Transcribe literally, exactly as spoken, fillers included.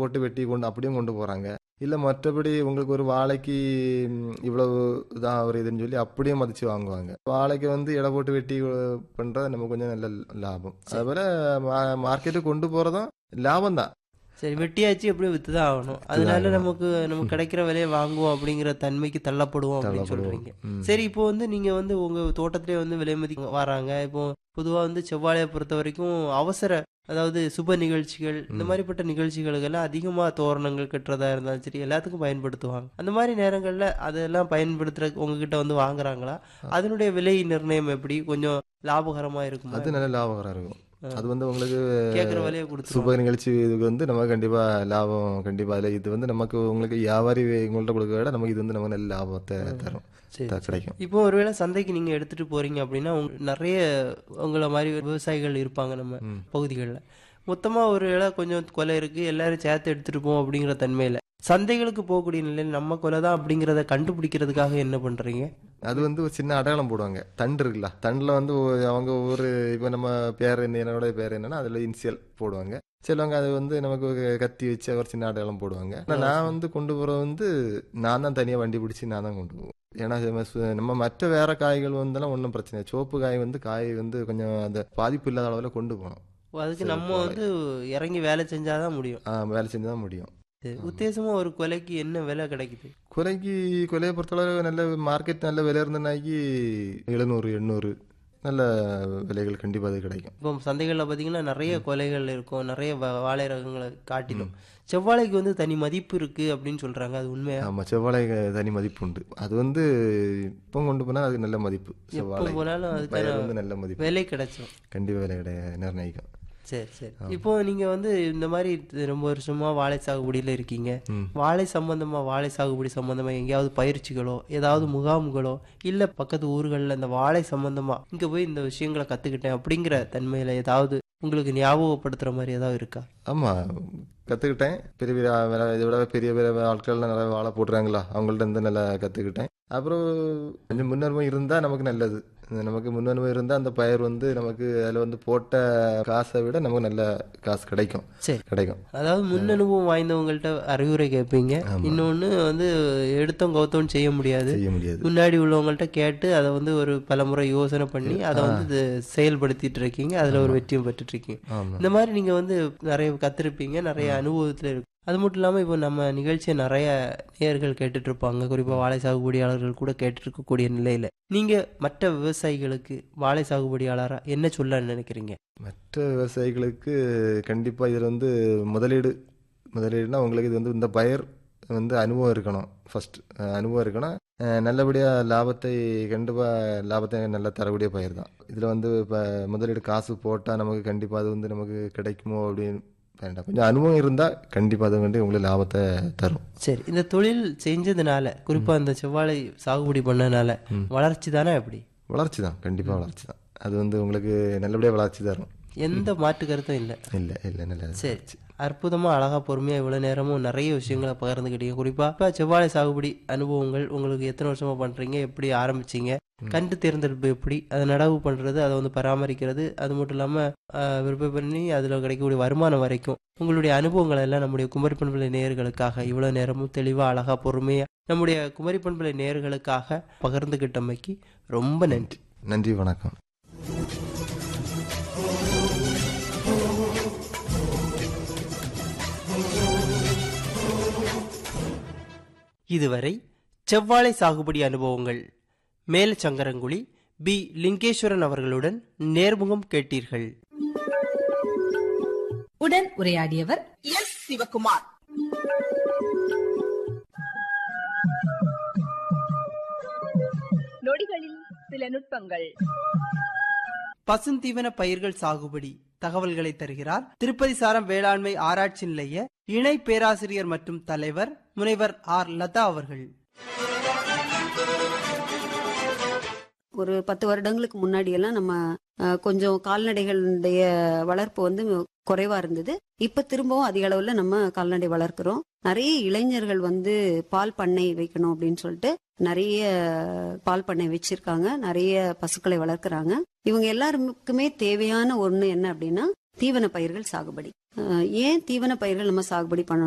போட்டு வெட்டி கொண்டு அப்படியும் கொண்டு போறாங்க. இல்ல மற்றபடி உங்களுக்கு ஒரு வாழைக்கு ம், இவ்வளவு தான் வருதுன்னு சொல்லி அப்படியே மதிச்சு வாங்குவாங்க. வாழைக்கு வந்து எடை போட்டு வெட்டி அஹ், பண்றது நமக்கு கொஞ்சம் நல்ல லாபம். சரி அதுபோல மா- மார்க்கெட்டுக்கு கொண்டு போறதும் லாபம் தான். சரி வெட்டியாச்சு எப்படியும் வித்து தான் ஆகணும். இதுதான் அதனால ஆகணும். நமக்கு நமக்கு கிடைக்கிற விலையை வாங்குவோம் அப்படிங்கிற தன்மைக்கு தள்ளப்படுவோம் அப்படின்னு தள்ளப்படுவோம். சொல்றீங்க. ம். சரி இப்போ வந்து நீங்க வந்து உங்க தோட்டத்திலே வந்து விலை மதி வராங்க. இப்போ பொதுவா வந்து செவ்வாழையை பொறுத்த வரைக்கும் அவசர அதாவது சுப நிகழ்ச்சிகள் இந்த ம். மாதிரிப்பட்ட நிகழ்ச்சிகளுக்கெல்லாம் அதிகமா தோரணங்கள் கட்டுறதா இருந்தாலும் சரி எல்லாத்துக்கும் பயன்படுத்துவாங்க. அந்த மாதிரி நேரங்கள்ல அதெல்லாம் பயன்படுத்துற உங்ககிட்ட வந்து வாங்குறாங்களா? அதனுடைய விலை நிர்ணயம் எப்படி கொஞ்சம் லாபகரமா இருக்குமா? அது நல்ல லாபகரம் இருக்கும். ஆ, அது வந்து உங்களுக்கு கேட்குற விலையை சுப கொடுத்துருவாங்க. நிகழ்ச்சி இதுக்கு வந்து நமக்கு கண்டிப்பா லாபம் கண்டிப்பா. அதுல இது வந்து நமக்கு உங்களுக்கு வியாபாரி உங்கள்ட்ட கொடுக்க விட நமக்கு இது வந்து நமக்கு நல்ல லாபத்தை தரும், சரி த- சரி. கிடைக்கும். இப்போ ஒருவேளை சந்தைக்கு நீங்க எடுத்துட்டு போறீங்க அப்படின்னா உங்க நிறைய உங்களை மாதிரி விவசாயிகள் இருப்பாங்க நம்ம ம். பகுதிகளில். மொத்தமா ஒரு வேளை கொஞ்சம் கொலை இருக்கு எல்லாரும் சேர்த்து எடுத்துட்டு போவோம் அப்படிங்கிற தன்மையில சந்தைகளுக்கு போகக்கூடிய நிலையில் நம்ம கொலை தான் அப்படிங்கிறத கண்டுபிடிக்கிறதுக்காக என்ன பண்றீங்க? அது வந்து ஒரு சின்ன அடையாளம் போடுவாங்க. தண்டு இருக்குல்ல, தண்டுல வந்து ஒ- அவங்க ஒரு இப்போ நம்ம பேர் என்ன, என்னோட பேர் என்னன்னா அதுல இனிஷியல் போடுவாங்க. சிலவங்க அது வந்து நமக்கு ஒரு கத்தி வச்சு ஒரு சின்ன அடையாளம் போடுவாங்க. ஆனா ஆ, நான் சரி. வந்து கொண்டு போறது வந்து நான் தான் தனியா வண்டி பிடிச்சி நான் தான் கொண்டு போவேன். ஏன்னா நம்ம சு- நம்ம மற்ற வேற காய்கள் வந்தெல்லாம் ஒன்றும் பிரச்சனை இல்லை. சோப்பு காய் வந்து காய் வந்து கொஞ்சம் அந்த பாதிப்பு இல்லாத அளவில் கொண்டு போகணும். ஓ, அதுக்கு நம்ம சிவப்பு வாழை வந்து இறங்கி வேலை செஞ்சாதான் முடியும். ஆ, வேலை செஞ்சு தான் முடியும். சரி, ஆமா. உத்தேசமா ஒரு கொலைக்கு என்ன விலை கிடைக்குது? கொலைக்கு கொலையை பொறுத்தளவு நல்ல மார்க்கெட் நல்ல விலை இருந்தனாக்கி எழுநூறு எண்ணூறு நல்ல விலைகள் கண்டிப்பாக அது கிடைக்கும். இப்போ சந்தைகளில் பார்த்தீங்கன்னா நிறைய கொலைகள் இருக்கும், நிறைய வா- வாழை ரகங்களை காட்டிலும் செவ்வாழைக்கு வந்து தனி மதிப்பு இருக்கு அப்படின்னு சொல்றாங்க. அது உண்மையா? ஆமாம், செவ்வாழை தனி மதிப்பு உண்டு. அது வந்து இப்போ கொண்டு போனால் அது நல்ல மதிப்பு. எப்போ செவ்வாழை போனாலும் அதுக்கான பயிர் வந்து நல்ல மதிப்பு, விலை கிடைச்சிடும். கண்டிப்பாக விலை கிடை நிர்ணயிக்கும். சரி சரி. ஆமா. இப்போ நீங்க வந்து இந்த மாதிரி ரொம்ப வருஷமா வாழை சாகுபடியில இருக்கீங்க. ம். வாழை சம்பந்தமா வாழை சாகுபடி சம்பந்தமா எங்கேயாவது பயிற்சிகளோ ஏதாவது முகாம்களோ இல்ல பக்கத்து ஊர்கள்ல இந்த வாழை சம்பந்தமா இங்க போய் இந்த விஷயங்களை கத்துக்கிட்டேன் அப்படிங்கிற தன்மையில ஏதாவது உங்களுக்கு ஞாபகப்படுத்துற மாதிரி ஏதாவது இருக்கா? ஆமாம், கற்றுக்கிட்டேன். பெரிய பெரிய ஆ- வேலை- இதை விட பெரிய பெரிய ஆட்கள்லாம் நிறைய வாழை போட்டுறாங்களா, அவங்கள்ட்ட இருந்து நல்லா கற்றுக்கிட்டேன். அப்புறம் கொஞ்சம் முன்னனுபவம் இருந்தால் நமக்கு நல்லது. நமக்கு முன்னனுபவம் இருந்தால் அந்த பயிர் வந்து நமக்கு அதில் வந்து போட்ட காசை விட நமக்கு நல்ல காசு கிடைக்கும் சரி. கிடைக்கும். அதாவது முன் அனுபவம் வாய்ந்தவங்கள்ட்ட அறிவுரை கேட்பீங்க. ஆமா. இன்னொன்னு வந்து எடுத்தோம் கௌத்தம் செய்ய முடியாது, செய்ய முடியாது. முன்னாடி உள்ளவங்கள்ட்ட கேட்டு அதை வந்து ஒரு பலமுறை யோசனை பண்ணி அதை வந்து இது செயல்படுத்திட்டு இருக்கீங்க, அதுல ஒரு வெற்றியும் பெற்றுட்டு இருக்கீங்க. ஆமாம். இந்த மாதிரி நீங்க வந்து நிறைய கத்திருப்பீங்க, நிறைய அனுபவத்துல இருக்கு. அது மட்டும் இல்லாம இப்போ நம்ம நிகழ்ச்சியை நிறைய நேயர்கள் கேட்டுட்டு இருப்பாங்க, குறிப்பா வாழை சாகுபடியாளர்கள் கூட கேட்டு இருக்கக்கூடிய நிலையில நீங்க மற்ற விவசாயிகளுக்கு வாழை சாகுபடியாளரா என்ன சொல்ல நினைக்கிறீங்க? மற்ற விவசாயிகளுக்கு கண்டிப்பாக இதில் வந்து முதலீடு முதலீடுனா உங்களுக்கு இது வந்து இந்த பயிர் வந்து அனுபவம் இருக்கணும். ஃபர்ஸ்ட் அனுபவம் இருக்கணும். அஹ் நல்லபடியாக லாபத்தை கண்டிப்பாக லாபத்தை நல்லா தரக்கூடிய பயிர் தான். இதில் வந்து இப்போ முதலீடு காசு போட்டால் நமக்கு கண்டிப்பாக அது வந்து நமக்கு கிடைக்குமோ அப்படின்னு வேண்டாம். கொஞ்சம் அனுபவம் இருந்தால் கண்டிப்பாக அது வந்து உங்களுக்கு லாபத்தை தரும். சரி, இந்த தொழில் செஞ்சதுனால குறிப்பா இந்த செவ்வாழை சாகுபடி பண்ணனால வளர்ச்சி தானே எப்படி? வளர்ச்சி தான், கண்டிப்பாக வளர்ச்சி தான். அது வந்து உங்களுக்கு நல்லபடியாக வளர்ச்சி தரும். எந்த மாற்று கருத்தும் இல்லை. இல்லை இல்லை நல்ல சரி, வளர்ச்சி. அற்புதமா அழகா பொறுமையா இவ்வளவு நேரமும் நிறைய விஷயங்களை பகிர்ந்துக்கிட்டீங்க. குறிப்பா இப்ப செவ்வாழை சாகுபடி அனுபவங்கள் உங்களுக்கு எத்தனை வருஷமா பண்றீங்க, எப்படி ஆரம்பிச்சீங்க, கண்டு தேர்ந்தெடுப்பு எப்படி, அதை நடவு பண்றது, அதை வந்து பராமரிக்கிறது, அது மட்டும் இல்லாம ஆஹ், விற்பனை பண்ணி அதுல கிடைக்கக்கூடிய வருமானம் வரைக்கும் உங்களுடைய அனுபவங்களை எல்லாம் நம்முடைய குமரி பண்பலை நேயர்களுக்காக இவ்வளவு நேரமும் தெளிவா அழகா பொறுமையா நம்முடைய குமரி பண்பலை நேயர்களுக்காக பகிர்ந்துகிட்டமைக்கு ரொம்ப நன்றி. நன்றி, வணக்கம். இதுவரை செவ்வாழை சாகுபடி அனுபவங்கள் மேலச்சங்கரங்குழி பி லிங்கேஸ்வரன் அவர்களுடன் நேர்முகம் கேட்டீர்கள். உடன் உரையாடியவர் எஸ் சிவகுமார். நொடிகளில் சில நுட்பங்கள். பசுந்தீவன பயிர்கள் சாகுபடி தகவல்களை தருகிறார் திருப்பதி சாரம் வேளாண்மை ஆராய்ச்சி நிலைய இணை பேராசிரியர் மற்றும் தலைவர் முனைவர் ஆர் லதா அவர்கள். ஒரு பத்து வருடங்களுக்கு முன்னாடி எல்லாம் நம்ம அஹ், கொஞ்சம் கால்நடைகளுடைய வளர்ப்பு வந்து குறைவா இருந்தது. இப்ப திரும்பவும் அதிக அளவுல நம்ம கால்நடை வளர்க்கிறோம். நிறைய இளைஞர்கள் வந்து பால் பண்ணை வைக்கணும் அப்படின்னு சொல்லிட்டு நிறைய பால் பண்ணை வச்சிருக்காங்க, நிறைய பசுக்களை வளர்க்கறாங்க. இவங்க எல்லாருக்குமே தேவையான ஒண்ணு என்ன அப்படின்னா தீவன பயிர்கள் சாகுபடி. அஹ், ஏன் தீவன பயிர்கள் நம்ம சாகுபடி பண்ணணும்